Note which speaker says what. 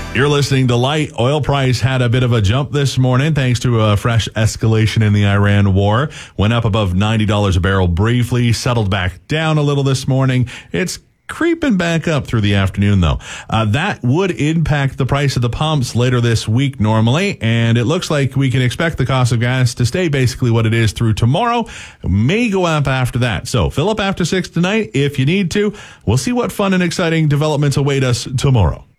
Speaker 1: You're listening to Light. Oil price had a bit of a jump this morning thanks to a fresh escalation in the Iran war. Went up above $90 a barrel briefly, settled back down a little this morning. It's creeping back up through the afternoon, though. That would impact the price of the pumps later this week normally, and it looks like we can expect the cost of gas to stay basically what it is through tomorrow. It may go up after that. So fill up after 6 tonight if you need to. We'll see what fun and exciting developments await us tomorrow.